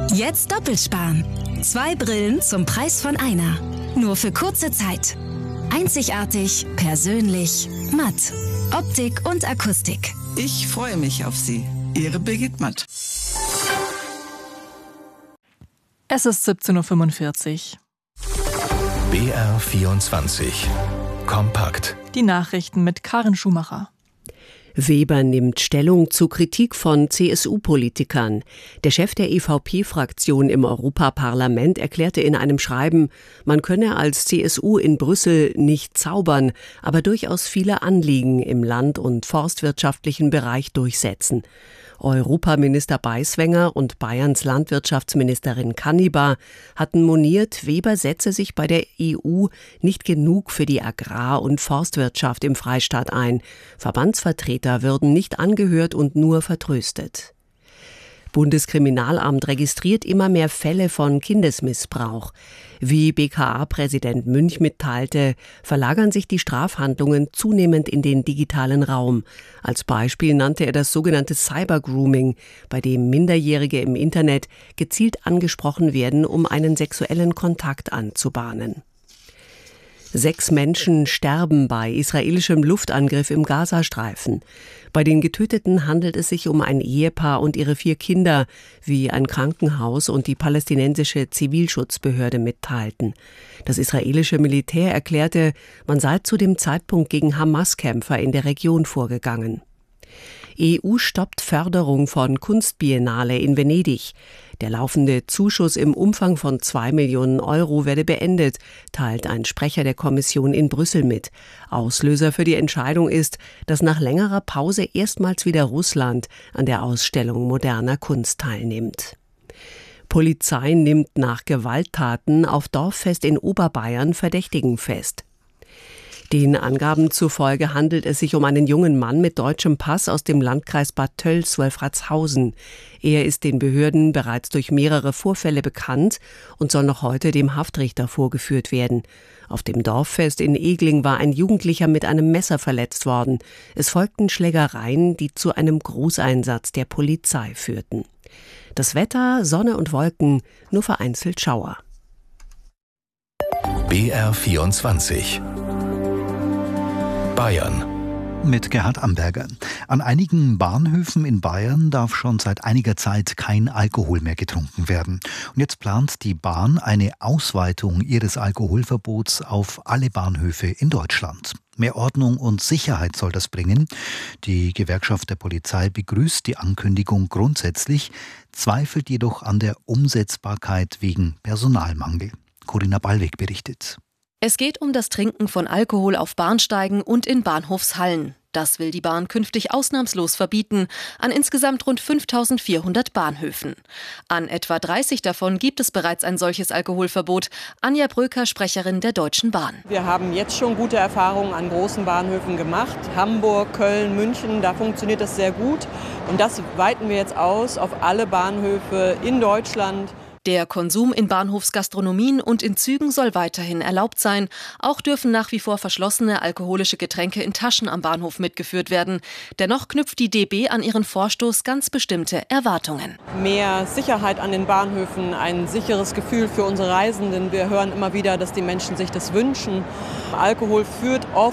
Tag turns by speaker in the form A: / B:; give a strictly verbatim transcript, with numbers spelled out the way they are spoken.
A: Jetzt doppelsparen. Zwei Brillen zum Preis von einer. Nur für kurze Zeit. Einzigartig, persönlich, matt. Optik und Akustik.
B: Ich freue mich auf Sie. Ihre Birgit Matt.
C: Es ist siebzehn Uhr fünfundvierzig.
D: B R vierundzwanzig. Kompakt.
C: Die Nachrichten mit Karin Schumacher.
E: Weber nimmt Stellung zu Kritik von C S U-Politikern. Der Chef der E V P-Fraktion im Europaparlament erklärte in einem Schreiben, man könne als C S U in Brüssel nicht zaubern, aber durchaus viele Anliegen im land- und forstwirtschaftlichen Bereich durchsetzen. Europaminister Beiswenger und Bayerns Landwirtschaftsministerin Kannibar hatten moniert, Weber setze sich bei der E U nicht genug für die Agrar- und Forstwirtschaft im Freistaat ein. Verbandsvertreter würden nicht angehört und nur vertröstet. Bundeskriminalamt registriert immer mehr Fälle von Kindesmissbrauch. Wie B K A-Präsident Münch mitteilte, verlagern sich die Strafhandlungen zunehmend in den digitalen Raum. Als Beispiel nannte er das sogenannte Cybergrooming, bei dem Minderjährige im Internet gezielt angesprochen werden, um einen sexuellen Kontakt anzubahnen. Sechs Menschen sterben bei israelischem Luftangriff im Gazastreifen. Bei den Getöteten handelt es sich um ein Ehepaar und ihre vier Kinder, wie ein Krankenhaus und die palästinensische Zivilschutzbehörde mitteilten. Das israelische Militär erklärte, man sei zu dem Zeitpunkt gegen Hamas-Kämpfer in der Region vorgegangen. E U stoppt Förderung von Kunstbiennale in Venedig. Der laufende Zuschuss im Umfang von zwei Millionen Euro werde beendet, teilt ein Sprecher der Kommission in Brüssel mit. Auslöser für die Entscheidung ist, dass nach längerer Pause erstmals wieder Russland an der Ausstellung moderner Kunst teilnimmt. Polizei nimmt nach Gewalttaten auf Dorffest in Oberbayern Verdächtigen fest. Den Angaben zufolge handelt es sich um einen jungen Mann mit deutschem Pass aus dem Landkreis Bad Tölz-Wolfratshausen. Er ist den Behörden bereits durch mehrere Vorfälle bekannt und soll noch heute dem Haftrichter vorgeführt werden. Auf dem Dorffest in Egling war ein Jugendlicher mit einem Messer verletzt worden. Es folgten Schlägereien, die zu einem Großeinsatz der Polizei führten. Das Wetter, Sonne und Wolken, nur vereinzelt Schauer.
D: B R vierundzwanzig. Bayern.
F: Mit Gerhard Amberger. An einigen Bahnhöfen in Bayern darf schon seit einiger Zeit kein Alkohol mehr getrunken werden. Und jetzt plant die Bahn eine Ausweitung ihres Alkoholverbots auf alle Bahnhöfe in Deutschland. Mehr Ordnung und Sicherheit soll das bringen. Die Gewerkschaft der Polizei begrüßt die Ankündigung grundsätzlich, zweifelt jedoch an der Umsetzbarkeit wegen Personalmangel. Corinna Ballweg berichtet.
G: Es geht um das Trinken von Alkohol auf Bahnsteigen und in Bahnhofshallen. Das will die Bahn künftig ausnahmslos verbieten, an insgesamt rund fünftausendvierhundert Bahnhöfen. An etwa dreißig davon gibt es bereits ein solches Alkoholverbot. Anja Bröker, Sprecherin der Deutschen Bahn.
H: Wir haben jetzt schon gute Erfahrungen an großen Bahnhöfen gemacht. Hamburg, Köln, München, da funktioniert das sehr gut. Und das weiten wir jetzt aus auf alle Bahnhöfe in Deutschland.
G: Der Konsum in Bahnhofsgastronomien und in Zügen soll weiterhin erlaubt sein. Auch dürfen nach wie vor verschlossene alkoholische Getränke in Taschen am Bahnhof mitgeführt werden. Dennoch knüpft die D B an ihren Vorstoß ganz bestimmte Erwartungen.
H: Mehr Sicherheit an den Bahnhöfen, ein sicheres Gefühl für unsere Reisenden. Wir hören immer wieder, dass die Menschen sich das wünschen. Alkohol führt oft